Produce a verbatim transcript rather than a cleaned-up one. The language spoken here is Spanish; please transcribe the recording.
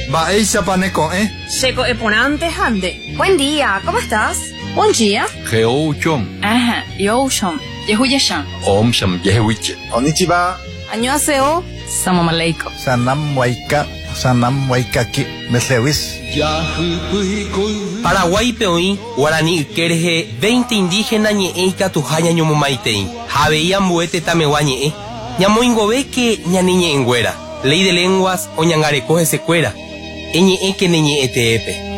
Baeisa paneco, ¿eh? Seco eponante hande. Buen día, ¿cómo estás? Buen día. Geo chom. Ajá, yo shom. Yehuyashan. Om sham yehuiche. Konnichiwa. Annyeonghaseyo. Salam aleikum. Sanam waika. Sanam waikaki. Meslewis. Paraguay peoí, guaraní kerje veinte indígenas ñe'e katuha ñañomomaitei. Javeía mbuete tameguá ñe'e. Ñamoingove que ñaniñe enguera. Ley de lenguas o ñangarecoge secuera. Eñe'e que neñe'e teepe.